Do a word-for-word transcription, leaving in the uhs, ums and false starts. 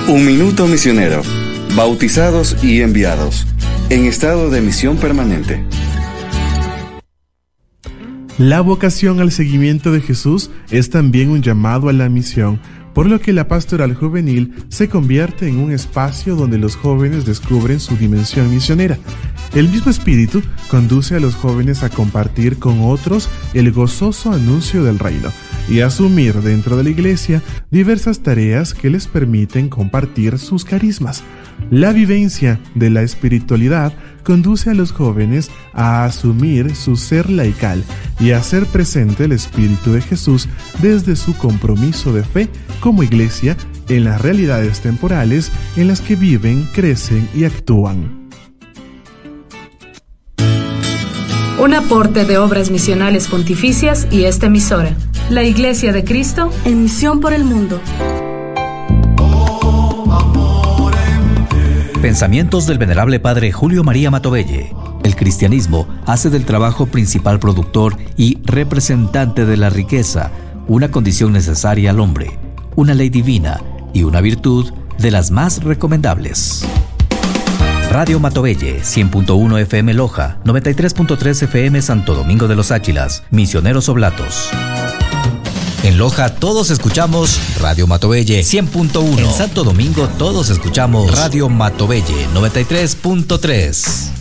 Un minuto misionero. Bautizados y enviados. En estado de misión permanente. La vocación al seguimiento de Jesús es también un llamado a la misión, por lo que la pastoral juvenil se convierte en un espacio donde los jóvenes descubren su dimensión misionera. El mismo espíritu conduce a los jóvenes a compartir con otros el gozoso anuncio del reino y a asumir dentro de la iglesia diversas tareas que les permiten compartir sus carismas. La vivencia de la espiritualidad conduce a los jóvenes a asumir su ser laical y a hacer presente el Espíritu de Jesús desde su compromiso de fe como iglesia en las realidades temporales en las que viven, crecen y actúan. Un aporte de Obras Misionales Pontificias y esta emisora, la Iglesia de Cristo, en misión por el mundo. Pensamientos del venerable padre Julio María Matovelle. El cristianismo hace del trabajo principal productor y representante de la riqueza una condición necesaria al hombre, una ley divina y una virtud de las más recomendables. Radio Matovelle, cien punto uno F M Loja, noventa y tres punto tres F M Santo Domingo de los Áchilas, Misioneros Oblatos. En Loja todos escuchamos Radio Matovelle cien punto uno. En Santo Domingo todos escuchamos Radio Matovelle noventa y tres punto tres.